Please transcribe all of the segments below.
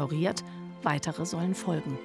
restauriert, weitere sollen folgen.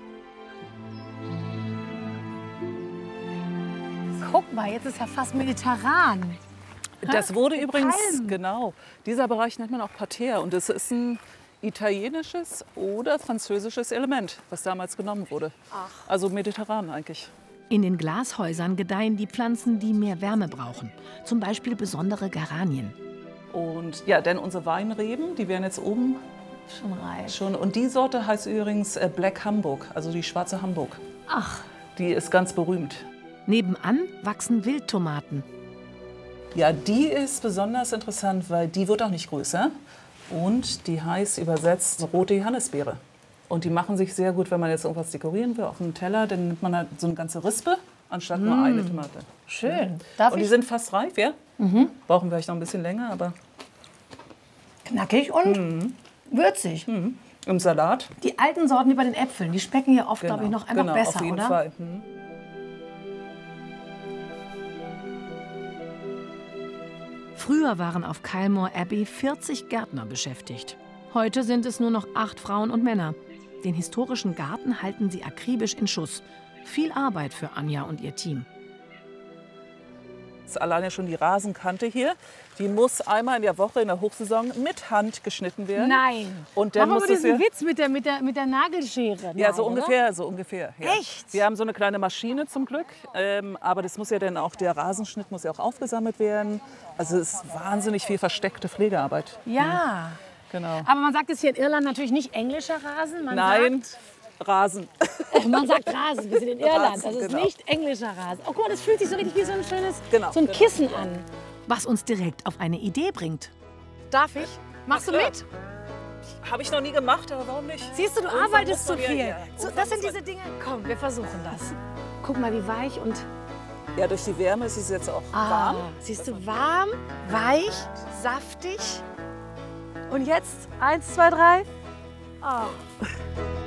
Guck mal, jetzt ist ja fast mediterran. Das wurde übrigens, Palmen. genau, dieser Bereich nennt man auch Parterre. Und es ist ein italienisches oder französisches Element, was damals genommen wurde. Also mediterran eigentlich. In den Glashäusern gedeihen die Pflanzen, die mehr Wärme brauchen. Zum Beispiel besondere Geranien. Und ja, denn unsere Weinreben, die werden jetzt oben Schon reif. schon. Und die Sorte heißt übrigens Black Hamburg, also die schwarze Hamburg. Ach, Die ist ganz berühmt. Nebenan wachsen Wildtomaten. Ja, die ist besonders interessant, weil die wird auch nicht größer. Und die heißt übersetzt rote Johannisbeere. Und die machen sich sehr gut, wenn man jetzt irgendwas dekorieren will auf einem Teller. Dann nimmt man halt so eine ganze Rispe, anstatt nur eine Tomate. schön. Darf Und die ich? sind fast reif, ja? Brauchen vielleicht noch ein bisschen länger, aber Knackig und würzig. im Salat. Die alten Sorten wie bei den Äpfeln, die schmecken ja oft, glaube ich, noch einfach genau, besser, auf jeden oder? Fall. Früher waren auf Kylemore Abbey 40 Gärtner beschäftigt. Heute sind es nur noch 8 Frauen und Männer. Den historischen Garten halten sie akribisch in Schuss. Viel Arbeit für Anja und ihr Team. Das ist alleine schon die Rasenkante hier. Die muss einmal in der Woche in der Hochsaison mit Hand geschnitten werden. Nein. Und dann Mach muss mal es diesen ja, Witz mit der Nagelschere. ja, Nein, so oder? ungefähr, so ungefähr. Ja. Echt? Wir haben so eine kleine Maschine zum Glück, aber das muss ja dann auch, der Rasenschnitt muss ja auch aufgesammelt werden. Also es ist wahnsinnig viel versteckte Pflegearbeit. Ja. Genau. Aber man sagt es hier in Irland natürlich nicht englischer Rasen. Man Nein, Rasen. Man sagt Rasen, wir sind in Irland. Rasen, Das ist genau. nicht englischer Rasen. Oh, guck mal, das fühlt sich so richtig wie so ein schönes Genau, so ein genau. Kissen an. Was uns direkt auf eine Idee bringt. Darf ich? Machst du klar. mit? Habe ich noch nie gemacht, aber warum nicht? Siehst du, du Irgendwann arbeitest muss so man viel. ja, ja. So, das sind diese Dinge. Komm, wir versuchen das. Guck mal, wie weich und Ja, durch die Wärme ist es jetzt auch warm. Siehst du, warm, weich, saftig. Und jetzt 1, 2, 3.